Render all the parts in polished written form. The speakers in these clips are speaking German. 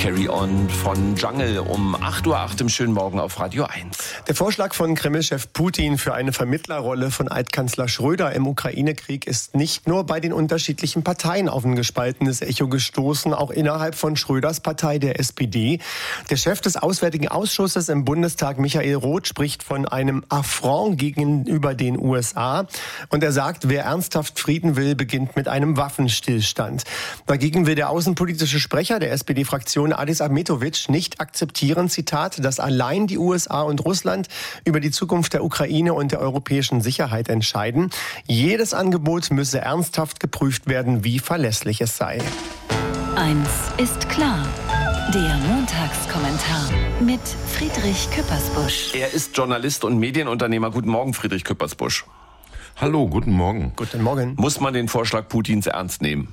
Carry On von Jungle um 8:08 Uhr im schönen Morgen auf Radio 1. Der Vorschlag von Kreml-Chef Putin für eine Vermittlerrolle von Altkanzler Schröder im Ukraine-Krieg ist nicht nur bei den unterschiedlichen Parteien auf ein gespaltenes Echo gestoßen, auch innerhalb von Schröders Partei, der SPD. Der Chef des Auswärtigen Ausschusses im Bundestag, Michael Roth, spricht von einem Affront gegenüber den USA. Und er sagt, wer ernsthaft Frieden will, beginnt mit einem Waffenstillstand. Dagegen will der außenpolitische Sprecher der SPD-Fraktion Adis Ahmetovic nicht akzeptieren, Zitat, dass allein die USA und Russland über die Zukunft der Ukraine und der europäischen Sicherheit entscheiden. Jedes Angebot müsse ernsthaft geprüft werden, wie verlässlich es sei. Eins ist klar. Der Montagskommentar mit Friedrich Küppersbusch. Er ist Journalist und Medienunternehmer. Guten Morgen, Friedrich Küppersbusch. Hallo, guten Morgen. Guten Morgen. Muss man den Vorschlag Putins ernst nehmen?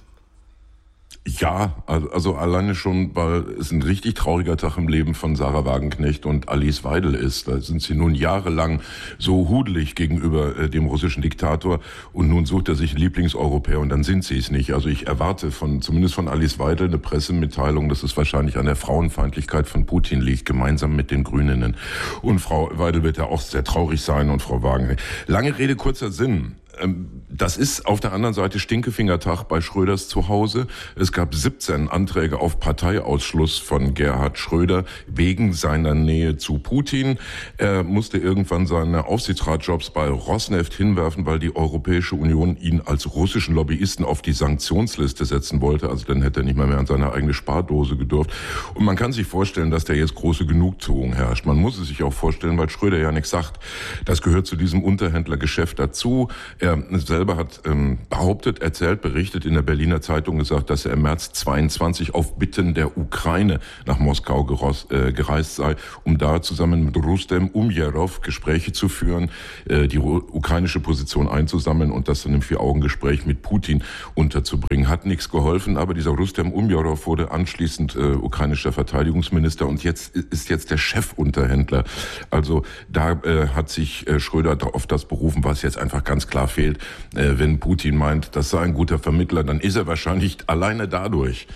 Ja, also alleine schon, weil es ein richtig trauriger Tag im Leben von Sarah Wagenknecht und Alice Weidel ist. Da sind sie nun jahrelang so hudelig gegenüber dem russischen Diktator und nun sucht er sich einen Lieblingseuropäer und dann sind sie es nicht. Also ich erwarte zumindest von Alice Weidel eine Pressemitteilung, dass es wahrscheinlich an der Frauenfeindlichkeit von Putin liegt, gemeinsam mit den Grünen. Und Frau Weidel wird ja auch sehr traurig sein und Frau Wagenknecht. Lange Rede, kurzer Sinn. Das ist auf der anderen Seite Stinkefingertag bei Schröders zu Hause. Es gab 17 Anträge auf Parteiausschluss von Gerhard Schröder wegen seiner Nähe zu Putin. Er musste irgendwann seine Aufsichtsratjobs bei Rosneft hinwerfen, weil die Europäische Union ihn als russischen Lobbyisten auf die Sanktionsliste setzen wollte. Also dann hätte er nicht mehr an seine eigene Spardose gedurft. Und man kann sich vorstellen, dass da jetzt große Genugtuung herrscht. Man muss es sich auch vorstellen, weil Schröder ja nichts sagt. Das gehört zu diesem Unterhändlergeschäft dazu. Er selber hat berichtet in der Berliner Zeitung gesagt, dass er im März 22 auf Bitten der Ukraine nach Moskau gereist sei, um da zusammen mit Rustem Umjerov Gespräche zu führen, die ukrainische Position einzusammeln und das dann im Vier-Augen-Gespräch mit Putin unterzubringen. Hat nichts geholfen, aber dieser Rustem Umjerov wurde anschließend ukrainischer Verteidigungsminister und ist jetzt der Chefunterhändler. Also da hat sich Schröder auf das berufen, was jetzt einfach ganz klar fehlt. Wenn Putin meint, das sei ein guter Vermittler, dann ist er wahrscheinlich alleine dadurch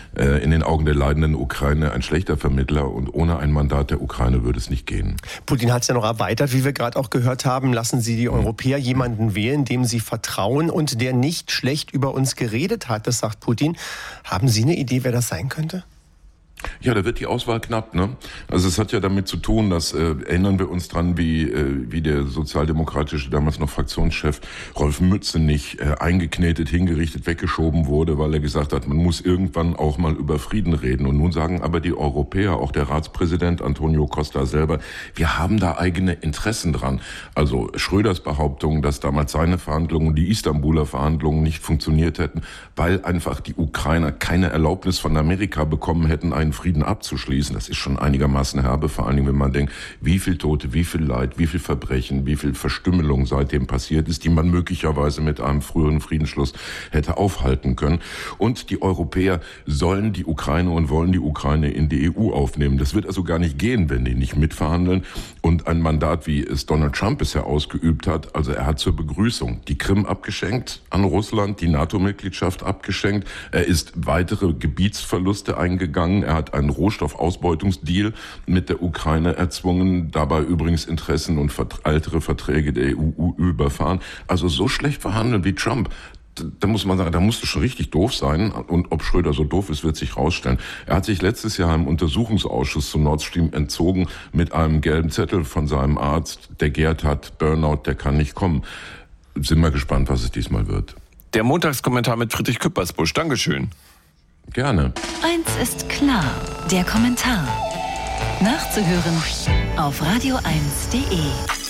in den Augen der leidenden Ukraine ein schlechter Vermittler und ohne ein Mandat der Ukraine würde es nicht gehen. Putin hat es ja noch erweitert, wie wir gerade auch gehört haben. Lassen Sie die Europäer jemanden wählen, dem sie vertrauen und der nicht schlecht über uns geredet hat, das sagt Putin. Haben Sie eine Idee, wer das sein könnte? Ja, da wird die Auswahl knapp, ne? Also es hat ja damit zu tun, dass erinnern wir uns dran, wie der sozialdemokratische, damals noch Fraktionschef Rolf Mützenich eingeknetet, hingerichtet, weggeschoben wurde, weil er gesagt hat, man muss irgendwann auch mal über Frieden reden. Und nun sagen aber die Europäer, auch der Ratspräsident Antonio Costa selber, wir haben da eigene Interessen dran. Also Schröders Behauptung, dass damals seine Verhandlungen, die Istanbuler Verhandlungen nicht funktioniert hätten, weil einfach die Ukrainer keine Erlaubnis von Amerika bekommen hätten, einen Frieden abzuschließen, das ist schon einigermaßen herbe, vor allen Dingen, wenn man denkt, wie viel Tote, wie viel Leid, wie viel Verbrechen, wie viel Verstümmelung seitdem passiert ist, die man möglicherweise mit einem früheren Friedensschluss hätte aufhalten können. Und die Europäer sollen die Ukraine und wollen die Ukraine in die EU aufnehmen. Das wird also gar nicht gehen, wenn die nicht mitverhandeln. Und ein Mandat, wie es Donald Trump bisher ausgeübt hat, also er hat zur Begrüßung die Krim abgeschenkt an Russland, die NATO-Mitgliedschaft abgeschenkt, er ist weitere Gebietsverluste eingegangen, er hat einen Rohstoffausbeutungsdeal mit der Ukraine erzwungen, dabei übrigens Interessen und ältere Verträge der EU überfahren. Also so schlecht verhandeln wie Trump. Da muss man sagen, da musste schon richtig doof sein. Und ob Schröder so doof ist, wird sich rausstellen. Er hat sich letztes Jahr im Untersuchungsausschuss zu Nord Stream entzogen mit einem gelben Zettel von seinem Arzt. Der Gerd hat Burnout, der kann nicht kommen. Sind wir gespannt, was es diesmal wird. Der Montagskommentar mit Friedrich Küppersbusch. Dankeschön. Gerne. Eins ist klar, der Kommentar. Nachzuhören auf radio1.de.